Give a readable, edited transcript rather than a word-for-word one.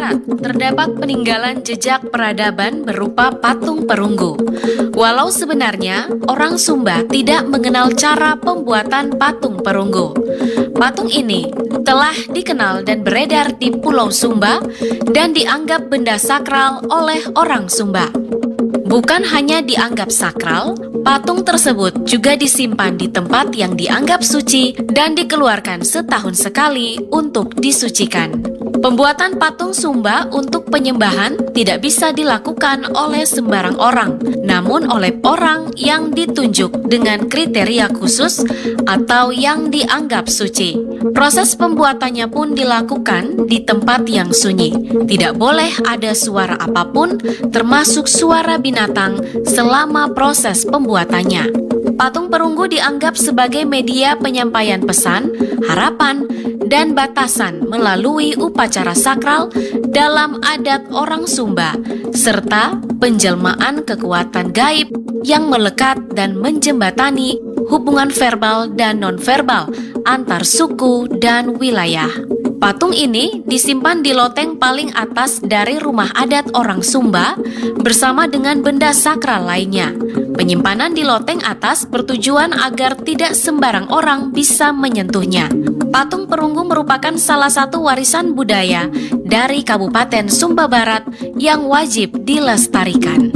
Barat terdapat peninggalan jejak peradaban berupa patung perunggu. Walau sebenarnya orang Sumba tidak mengenal cara pembuatan patung perunggu. Patung ini telah dikenal dan beredar di Pulau Sumba dan dianggap benda sakral oleh orang Sumba. Bukan hanya dianggap sakral, patung tersebut juga disimpan di tempat yang dianggap suci dan dikeluarkan setahun sekali untuk disucikan. Pembuatan patung Sumba untuk penyembahan tidak bisa dilakukan oleh sembarang orang, namun oleh orang yang ditunjuk dengan kriteria khusus atau yang dianggap suci. Proses pembuatannya pun dilakukan di tempat yang sunyi. Tidak boleh ada suara apapun, termasuk suara binatang, selama proses pembuatannya. Patung perunggu dianggap sebagai media penyampaian pesan, harapan, dan batasan melalui upacara sakral dalam adat orang Sumba, serta penjelmaan kekuatan gaib yang melekat dan menjembatani hubungan verbal dan nonverbal antar suku dan wilayah. Patung ini disimpan di loteng paling atas dari rumah adat orang Sumba bersama dengan benda sakral lainnya. Penyimpanan di loteng atas bertujuan agar tidak sembarang orang bisa menyentuhnya. Patung perunggu merupakan salah satu warisan budaya dari Kabupaten Sumba Barat yang wajib dilestarikan.